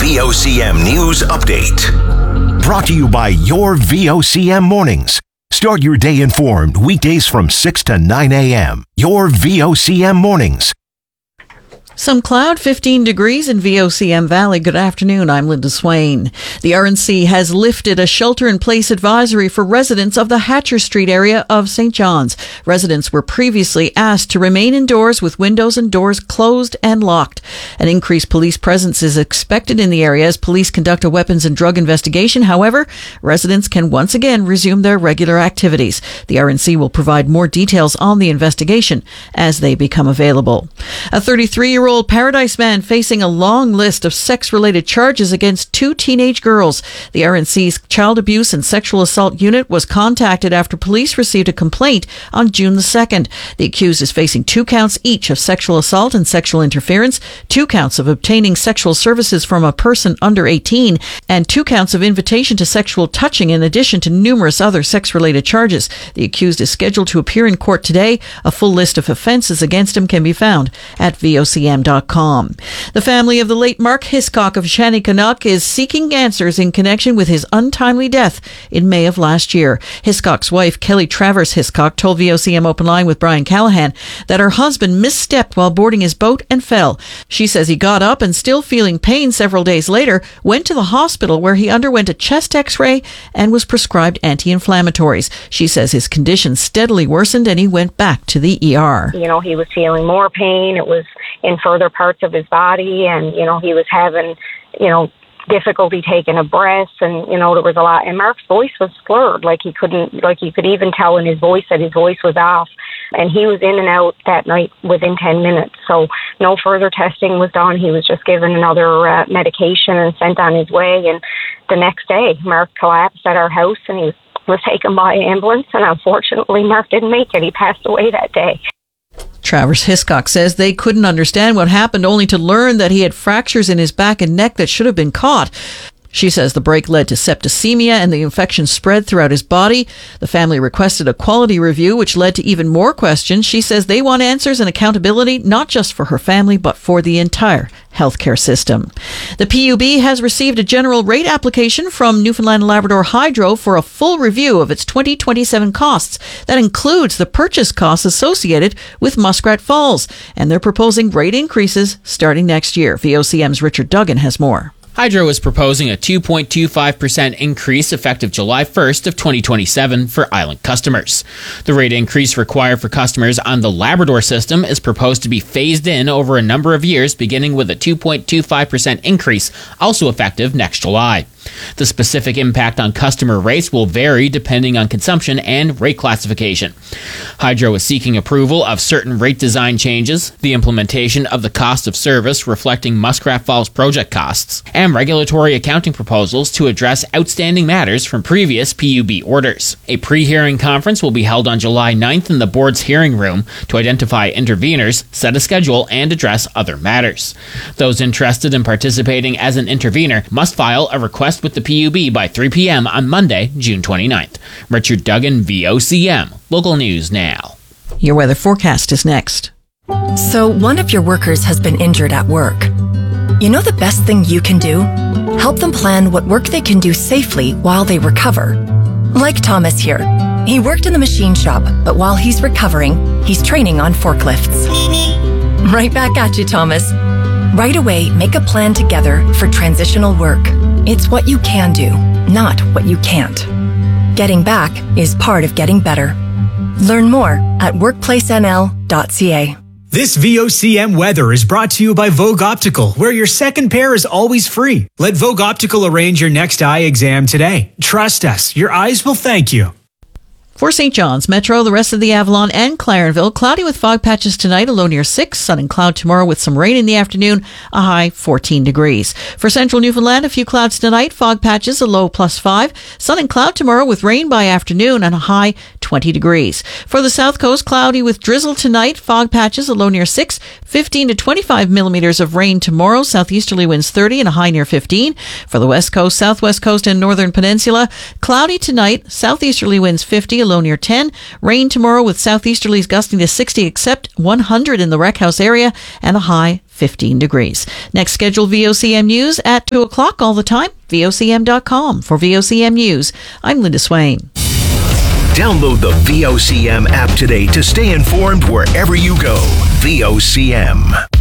VOCM News Update. Brought to you by your VOCM Mornings. Start your day informed weekdays from 6 to 9 a.m. Your VOCM Mornings. Some cloud, 15 degrees in VOCM Valley. Good afternoon. I'm Linda Swain. The RNC has lifted a shelter-in-place advisory for residents of the Hatcher Street area of St. John's. Residents were previously asked to remain indoors with windows and doors closed and locked. An increased police presence is expected in the area as police conduct a weapons and drug investigation. However, residents can once again resume their regular activities. The RNC will provide more details on the investigation as they become available. A 33-year-old Paradise man facing a long list of sex-related charges against two teenage girls. The RNC's Child Abuse and Sexual Assault Unit was contacted after police received a complaint on June the 2nd. The accused is facing 2 counts each of sexual assault and sexual interference, 2 counts of obtaining sexual services from a person under 18, and 2 counts of invitation to sexual touching in addition to numerous other sex-related charges. The accused is scheduled to appear in court today. A full list of offences against him can be found at VOCM.com. The family of the late Mark Hiscock of Shanneykanock is seeking answers in connection with his untimely death in May of last year. Hiscock's wife, Kelly Travers Hiscock, told VOCM Open Line with Brian Callahan that her husband misstepped while boarding his boat and fell. She says he got up and, still feeling pain several days later, went to the hospital where he underwent a chest x-ray and was prescribed anti-inflammatories. She says his condition steadily worsened and he went back to the ER. He was feeling more pain. It was in further parts of his body, and he was having difficulty taking a breath, and there was a lot, and Mark's voice was slurred, you could even tell in his voice that his voice was off, and he was in and out that night within 10 minutes. So no further testing was done. He was just given another medication and sent on his way, and the next day Mark collapsed at our house and he was taken by ambulance, and unfortunately Mark didn't make it. He passed away that day. Travers Hiscock says they couldn't understand what happened, only to learn that he had fractures in his back and neck that should have been caught. She says the break led to septicemia and the infection spread throughout his body. The family requested a quality review, which led to even more questions. She says they want answers and accountability, not just for her family, but for the entire healthcare system. The PUB has received a general rate application from Newfoundland and Labrador Hydro for a full review of its 2027 costs. That includes the purchase costs associated with Muskrat Falls, and they're proposing rate increases starting next year. VOCM's Richard Duggan has more. Hydro is proposing a 2.25% increase effective July 1st of 2027 for island customers. The rate increase required for customers on the Labrador system is proposed to be phased in over a number of years, beginning with a 2.25% increase, also effective next July. The specific impact on customer rates will vary depending on consumption and rate classification. Hydro is seeking approval of certain rate design changes, the implementation of the cost of service reflecting Muskrat Falls project costs, and regulatory accounting proposals to address outstanding matters from previous PUB orders. A pre-hearing conference will be held on July 9th in the board's hearing room to identify interveners, set a schedule, and address other matters. Those interested in participating as an intervener must file a request with the PUB by 3 p.m. on Monday, June 29th. Richard Duggan, VOCM. Local News Now. Your weather forecast is next. So one of your workers has been injured at work. You know the best thing you can do? Help them plan what work they can do safely while they recover. Like Thomas here. He worked in the machine shop, but while he's recovering, he's training on forklifts. Right back at you, Thomas. Right away, make a plan together for transitional work. It's what you can do, not what you can't. Getting back is part of getting better. Learn more at workplacenl.ca. This VOCM weather is brought to you by Vogue Optical, where your second pair is always free. Let Vogue Optical arrange your next eye exam today. Trust us, your eyes will thank you. For St. John's Metro, the rest of the Avalon and Clarenville, cloudy with fog patches tonight, a low near 6, sun and cloud tomorrow with some rain in the afternoon, a high 14 degrees. For central Newfoundland, a few clouds tonight, fog patches, a low +5, sun and cloud tomorrow with rain by afternoon and a high 12. 20 degrees. For the south coast, cloudy with drizzle tonight, fog patches, a low near 6, 15 to 25 millimeters of rain tomorrow, southeasterly winds 30 and a high near 15. For the west coast, southwest coast, and northern peninsula, cloudy tonight, southeasterly winds 50, a low near 10. Rain tomorrow with southeasterlies gusting to 60, except 100 in the Rec House area, and a high 15 degrees. Next scheduled VOCM news at 2 o'clock all the time, VOCM.com. For VOCM News, I'm Linda Swain. Download the VOCM app today to stay informed wherever you go. VOCM.